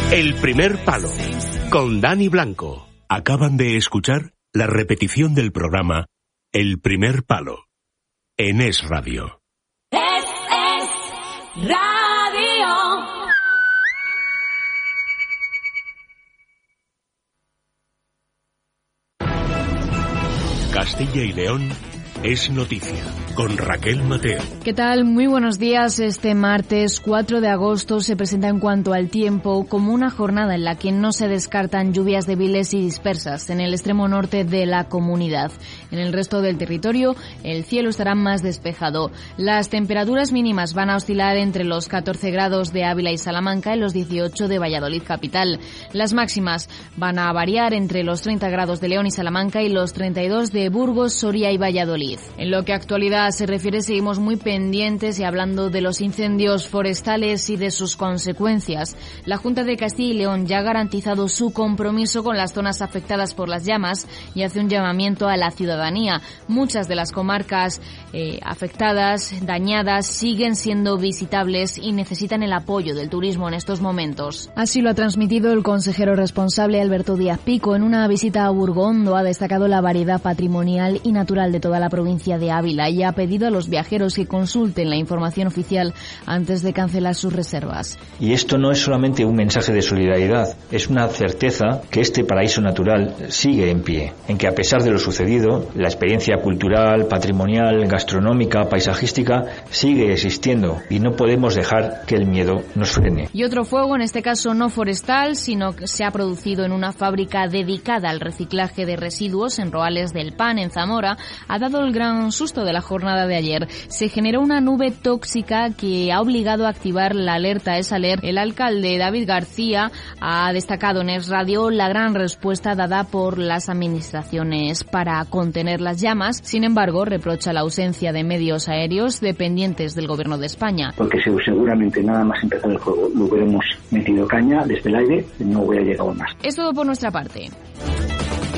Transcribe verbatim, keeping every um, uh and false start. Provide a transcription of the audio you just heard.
El primer palo, con Dani Blanco. Acaban de escuchar la repetición del programa El primer palo, en Es Radio. Es, es Radio. Castilla y León es noticia, con Raquel Mateo. ¿Qué tal? Muy buenos días. Este martes cuatro de agosto se presenta en cuanto al tiempo como una jornada en la que no se descartan lluvias débiles y dispersas en el extremo norte de la comunidad. En el resto del territorio el cielo estará más despejado. Las temperaturas mínimas van a oscilar entre los catorce grados de Ávila y Salamanca y los dieciocho de Valladolid capital. Las máximas van a variar entre los treinta grados de León y Salamanca y los treinta y dos de Burgos, Soria y Valladolid. En lo que a actualidad se refiere, seguimos muy pendientes y hablando de los incendios forestales y de sus consecuencias. La Junta de Castilla y León ya ha garantizado su compromiso con las zonas afectadas por las llamas y hace un llamamiento a la ciudadanía. Muchas de las comarcas eh, afectadas, dañadas, siguen siendo visitables y necesitan el apoyo del turismo en estos momentos. Así lo ha transmitido el consejero responsable Alberto Díaz Pico en una visita a Burgondo. Ha destacado la variedad patrimonial y natural de toda la provincia de Ávila y ha pedido a los viajeros que consulten la información oficial antes de cancelar sus reservas. Y esto no es solamente un mensaje de solidaridad, es una certeza que este paraíso natural sigue en pie, en que a pesar de lo sucedido, la experiencia cultural, patrimonial, gastronómica, paisajística sigue existiendo y no podemos dejar que el miedo nos frene. Y otro fuego, en este caso no forestal, sino que se ha producido en una fábrica dedicada al reciclaje de residuos en Roales del Pan, en Zamora, ha dado el gran susto de la jornada de ayer. Se generó una nube tóxica que ha obligado a activar la alerta ESALER. El alcalde David García ha destacado en Es Radio la gran respuesta dada por las administraciones para contener las llamas. Sin embargo, reprocha la ausencia de medios aéreos dependientes del Gobierno de España. Porque seguramente nada más empezar el fuego lo hubiéramos metido caña desde el aire, no hubiera llegado más. Es todo por nuestra parte.